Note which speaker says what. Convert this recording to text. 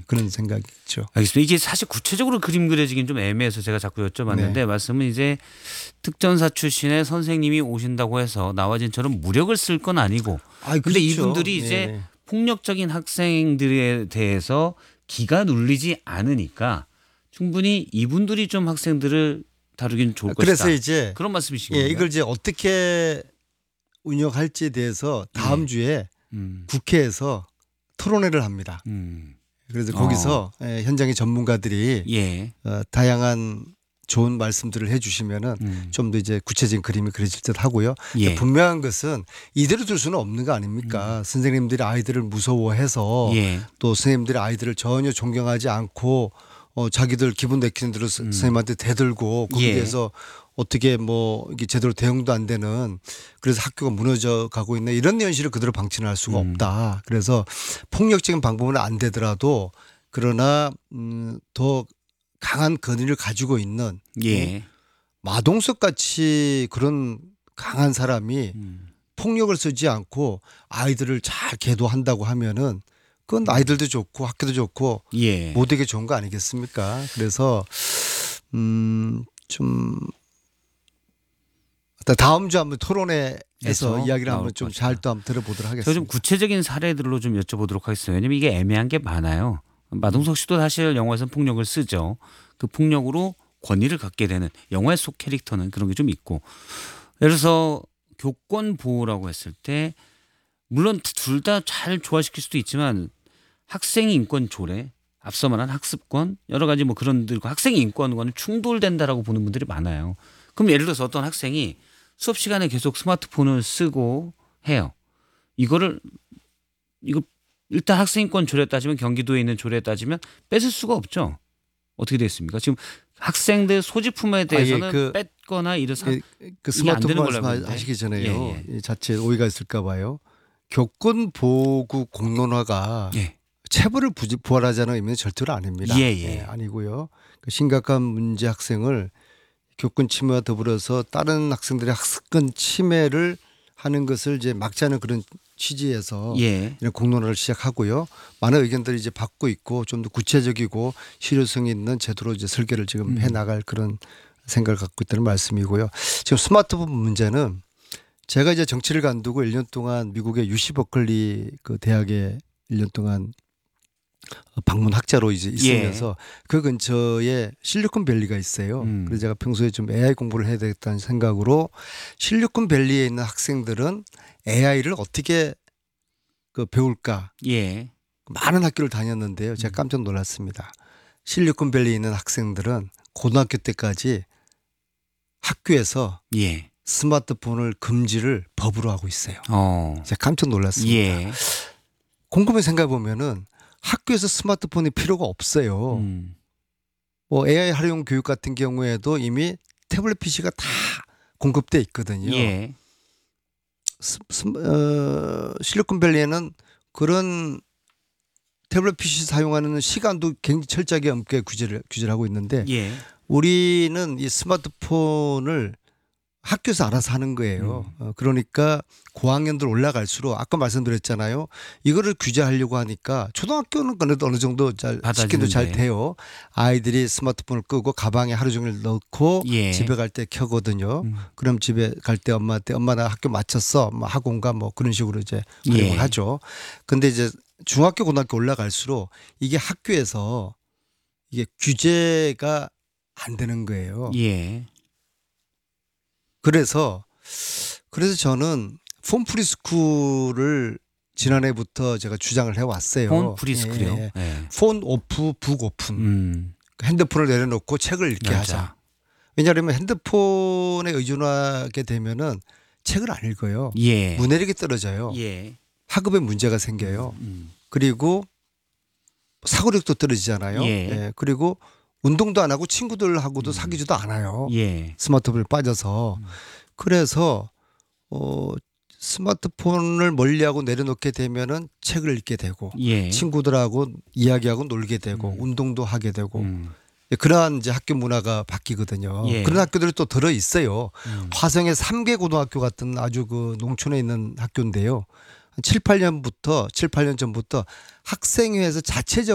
Speaker 1: 그런 생각이죠.
Speaker 2: 알겠습니다. 이게 사실 구체적으로 그림 그려지긴 좀 애매해서 제가 자꾸 여쭤봤는데
Speaker 1: 네.
Speaker 2: 말씀은 이제 특전사 출신의 선생님이 오신다고 해서 나와진처럼 무력을 쓸 건 아니고 근데
Speaker 1: 그렇죠.
Speaker 2: 이분들이 이제
Speaker 1: 네.
Speaker 2: 폭력적인 학생들에 대해서 기가 눌리지 않으니까 충분히 이분들이 좀 학생들을 다루긴 좋을
Speaker 1: 그래서
Speaker 2: 것이다.
Speaker 1: 이제
Speaker 2: 그런 말씀이신 거예요?
Speaker 1: 이걸 이제 어떻게 운영할지에 대해서 다음 주에 국회에서 토론회를 합니다. 그래서 거기서 현장의 전문가들이
Speaker 2: 예.
Speaker 1: 다양한 좋은 말씀들을 해주시면은 좀 더 이제 구체적인 그림이 그려질 듯 하고요.
Speaker 2: 예.
Speaker 1: 분명한 것은 이대로 둘 수는 없는 거 아닙니까? 선생님들이 아이들을 무서워해서
Speaker 2: 예.
Speaker 1: 또 선생님들이 아이들을 전혀 존경하지 않고 자기들 기분 내키는 대로 선생님한테 대들고 거기에
Speaker 2: 예.
Speaker 1: 대해서 어떻게 뭐 이게 제대로 대응도 안 되는 그래서 학교가 무너져 가고 있는 이런 현실을 그대로 방치할 수가 없다. 그래서 폭력적인 방법은 안 되더라도 그러나 더 강한 권위를 가지고 있는
Speaker 2: 예.
Speaker 1: 마동석 같이 그런 강한 사람이 폭력을 쓰지 않고 아이들을 잘 계도한다고 하면은 그건 아이들도 좋고 학교도 좋고
Speaker 2: 예.
Speaker 1: 모두에게 좋은 거 아니겠습니까? 그래서 좀 다음 주 한번 토론회에서
Speaker 2: 그래서
Speaker 1: 이야기를 한번
Speaker 2: 나올
Speaker 1: 좀
Speaker 2: 것이다.
Speaker 1: 잘 또 한번 들어보도록
Speaker 2: 제가
Speaker 1: 하겠습니다.
Speaker 2: 좀 구체적인 사례들로 좀 여쭤보도록 하겠습니다. 왜냐하면 이게 애매한 게 많아요. 마동석 씨도 사실 영화에서는 폭력을 쓰죠. 그 폭력으로 권위를 갖게 되는 영화의 속 캐릭터는 그런 게 좀 있고 예를 들어서 교권 보호라고 했을 때 물론 둘 다 잘 조화시킬 수도 있지만 학생 인권 조례 앞서 말한 학습권 여러 가지 뭐 그런 들과 학생 인권과는 충돌된다라고 보는 분들이 많아요. 그럼 예를 들어서 어떤 학생이 수업 시간에 계속 스마트폰을 쓰고 해요. 이거 일단 학생인권 조례 따지면 경기도에 있는 조례 따지면 뺏을 수가 없죠. 어떻게 됐습니까? 지금 학생들 소지품에 대해서는 뺏거나 이래서
Speaker 1: 그
Speaker 2: 이게 안 되는
Speaker 1: 스마트폰
Speaker 2: 걸로 알고 있는데.
Speaker 1: 말씀하시기 전에요.
Speaker 2: 예.
Speaker 1: 자칫 오해가 있을까 봐요. 교권 보호 공론화가
Speaker 2: 예.
Speaker 1: 체벌을 부활하자는 의미는 절대로 아닙니다.
Speaker 2: 예.
Speaker 1: 아니고요. 그 심각한 문제 학생을 교권 침해와 더불어서 다른 학생들의 학습권 침해를 하는 것을 이제 막자는 그런 취지에서
Speaker 2: 예.
Speaker 1: 이런 공론화를 시작하고요. 많은 의견들이 이제 받고 있고 좀 더 구체적이고 실효성이 있는 제도로 이제 설계를 지금 해 나갈 그런 생각을 갖고 있다는 말씀이고요. 지금 스마트폰 문제는 제가 이제 정치를 간두고 1년 동안 미국의 UC 버클리 그 대학에 1년 동안 방문 학자로 이제 있으면서 그 근처에 실리콘밸리가 있어요. 그래서 제가 평소에 좀 AI 공부를 해야 되겠다는 생각으로 실리콘밸리에 있는 학생들은 AI를 어떻게 그 배울까?
Speaker 2: 예.
Speaker 1: 많은 학교를 다녔는데요. 제가 깜짝 놀랐습니다. 실리콘밸리에 있는 학생들은 고등학교 때까지 학교에서
Speaker 2: 예.
Speaker 1: 스마트폰을 금지를 법으로 하고 있어요. 제가 깜짝 놀랐습니다.
Speaker 2: 예.
Speaker 1: 곰곰이 생각해 보면은 학교에서 스마트폰이 필요가 없어요. 뭐 AI 활용 교육 같은 경우에도 이미 태블릿 PC가 다 공급돼 있거든요.
Speaker 2: 예.
Speaker 1: 실리콘밸리에는 그런 태블릿 PC 사용하는 시간도 굉장히 철저하게 엄격하게 규제를 하고 있는데
Speaker 2: 예.
Speaker 1: 우리는 이 스마트폰을 학교에서 알아서 하는 거예요. 그러니까 고학년들 올라갈수록 아까 말씀드렸잖아요. 이거를 규제하려고 하니까 초등학교는 그래도 어느 정도 잘 시키도 잘 돼요. 아이들이 스마트폰을 끄고 가방에 하루 종일 넣고 집에 갈 때 켜거든요. 그럼 집에 갈 때 엄마한테 엄마 나 학교 마쳤어. 뭐 학원가 뭐 그런 식으로 이제 활용을 하죠. 근데 이제 중학교 고등학교 올라갈수록 이게 학교에서 이게 규제가 안 되는 거예요.
Speaker 2: 예.
Speaker 1: 그래서 저는 폰 프리스쿨을 지난해부터 제가 주장을 해왔어요.
Speaker 2: 폰 프리스쿨이요?
Speaker 1: 폰 오프 북 오픈. 핸드폰을 내려놓고 책을 읽게 하자. 왜냐하면 핸드폰에 의존하게 되면은 책을 안 읽어요. 문해력이 떨어져요. 학업에 문제가 생겨요. 그리고 사고력도 떨어지잖아요. 그리고 운동도 안 하고 친구들하고도 사귀지도 않아요. 스마트폰에 빠져서. 그래서 스마트폰을 멀리하고 내려놓게 되면은 책을 읽게 되고 친구들하고 이야기하고 놀게 되고 운동도 하게 되고 그러한 이제 학교 문화가 바뀌거든요. 그런 학교들이 또 들어 있어요. 화성의 3개 고등학교 같은 아주 그 농촌에 있는 학교인데요. 7, 8년 전부터 학생회에서 자체적으로